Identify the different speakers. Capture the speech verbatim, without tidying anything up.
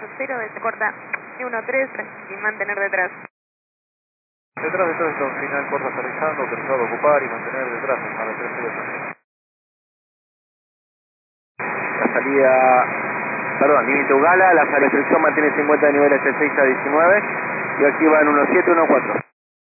Speaker 1: cero, se corta uno tres y mantener detrás.
Speaker 2: Detrás de todo esto, final corta aterrizando, autorizado a ocupar y mantener detrás, a la tres cero.
Speaker 3: La salida, perdón, límite Ugala, la restricción mantiene cincuenta de nivel S seis a diecinueve y activa en uno siete uno cuatro.